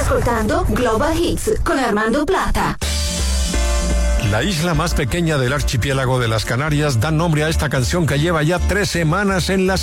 ascoltando Global Hits con Armando Plata. La isla más pequeña del archipiélago de las Canarias da nombre a esta canción que lleva ya 3 semanas en las